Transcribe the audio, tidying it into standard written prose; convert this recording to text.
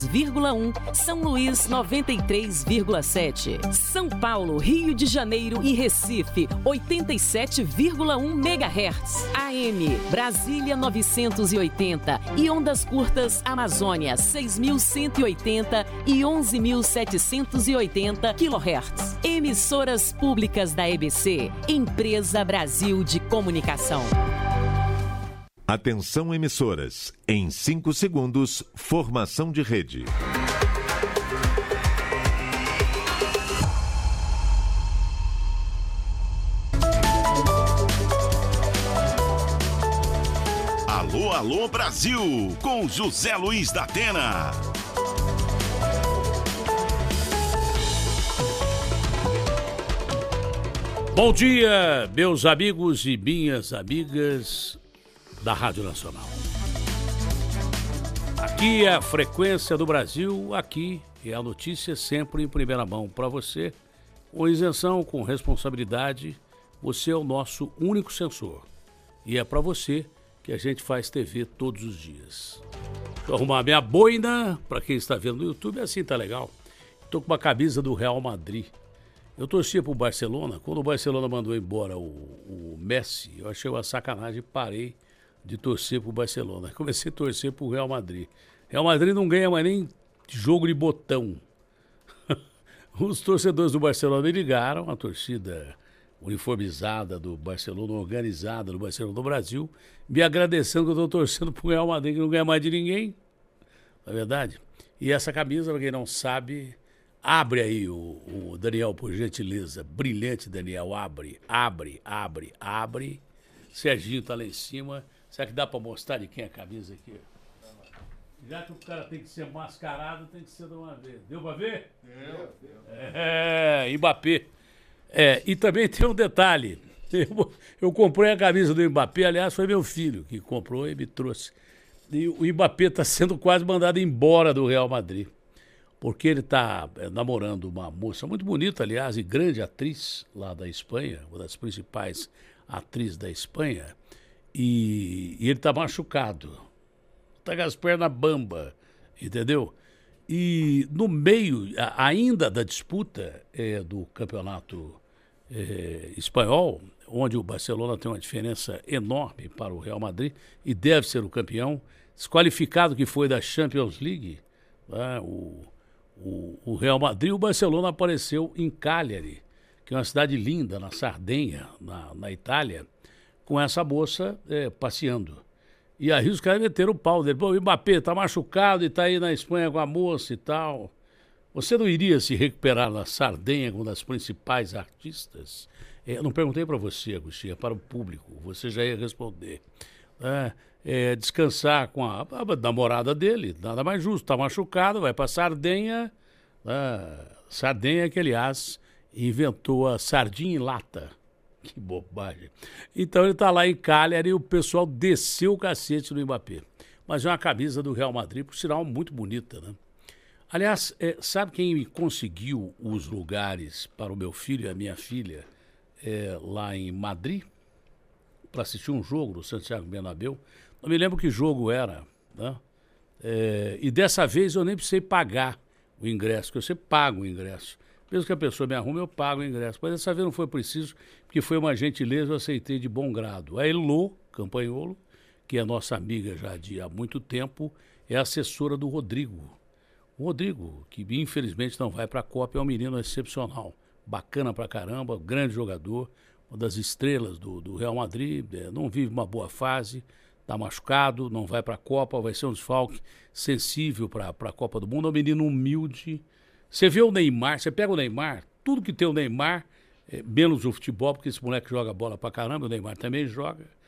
São Luís 93,7, São Paulo, Rio de Janeiro e Recife 87,1 MHz, AM Brasília 980 e ondas curtas Amazônia 6.180 e 11.780 kHz. Emissoras públicas da EBC, Empresa Brasil de Comunicação. Atenção emissoras, em 5 segundos, formação de rede. Alô, alô Brasil, com José Luiz da Atena. Bom dia, meus amigos e minhas amigas da Rádio Nacional. Aqui é a frequência do Brasil, aqui é a notícia sempre em primeira mão para você, com isenção, com responsabilidade. Você é o nosso único censor e é para você que a gente faz TV todos os dias. Deixa eu arrumar minha boina, para quem está vendo no YouTube, assim tá legal. Estou com uma camisa do Real Madrid. Eu torcia pro Barcelona, quando o Barcelona mandou embora o Messi, eu achei uma sacanagem e parei de torcer pro Barcelona. Comecei a torcer pro Real Madrid. Real Madrid não ganha mais nem jogo de botão. Os torcedores do Barcelona me ligaram, a torcida uniformizada do Barcelona, organizada do Barcelona do Brasil, me agradecendo que eu estou torcendo pro Real Madrid, que não ganha mais de ninguém. Não é verdade? E essa camisa, para quem não sabe, abre aí o Daniel, por gentileza. Brilhante, Daniel. Abre. Serginho tá lá em cima. Será que dá para mostrar de quem é a camisa aqui? Já que o cara tem que ser mascarado, tem que ser de uma vez. Deu para ver? Deu. Mbappé. E também tem um detalhe. Eu comprei a camisa do Mbappé, aliás, foi meu filho que comprou e me trouxe. E o Mbappé está sendo quase mandado embora do Real Madrid. Porque ele está namorando uma moça muito bonita, aliás, e grande atriz lá da Espanha, uma das principais atrizes da Espanha. E ele está machucado, está com as pernas bamba, entendeu? E no meio ainda da disputa do campeonato espanhol, onde o Barcelona tem uma diferença enorme para o Real Madrid e deve ser o campeão, desqualificado que foi da Champions League, né? O Real Madrid, o Barcelona apareceu em Cagliari, que é uma cidade linda, na Sardenha, na Itália, com essa moça passeando. E aí os caras meteram o pau dele. Pô, o Mbappé tá machucado e tá aí na Espanha com a moça e tal. Você não iria se recuperar na Sardenha com uma das principais artistas? Eu não perguntei para você, Agostinho, é para o público. Você já ia responder. Descansar com a namorada dele, nada mais justo. Tá machucado, vai para Sardenha. Sardenha que, aliás, inventou a sardinha em lata. Que bobagem. Então ele tá lá em Cagliari e o pessoal desceu o cacete no Mbappé. Mas é uma camisa do Real Madrid, por sinal, muito bonita, né? Aliás, sabe quem conseguiu os lugares para o meu filho e a minha filha lá em Madrid? Para assistir um jogo no Santiago Bernabéu. Não me lembro que jogo era, né? E dessa vez eu nem precisei pagar o ingresso, porque eu sempre pago o ingresso. Mesmo que a pessoa me arrume, eu pago o ingresso. Mas dessa vez não foi preciso, porque foi uma gentileza, eu aceitei de bom grado. A Elô Campanholo, que é nossa amiga já há muito tempo, é assessora do Rodrigo. O Rodrigo, que infelizmente não vai para a Copa, é um menino excepcional. Bacana pra caramba, grande jogador, uma das estrelas do Real Madrid, não vive uma boa fase, está machucado, não vai para a Copa, vai ser um desfalque sensível para a Copa do Mundo. É um menino humilde. Você vê o Neymar, você pega o Neymar, tudo que tem o Neymar, menos o futebol, porque esse moleque joga bola pra caramba, o Neymar também joga.